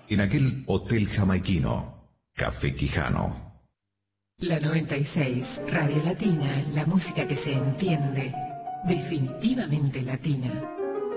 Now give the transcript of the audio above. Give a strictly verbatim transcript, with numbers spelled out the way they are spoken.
en aquel hotel jamaiquino, Café Quijano. La noventa y seis, Radio Latina, la música que se entiende, definitivamente latina.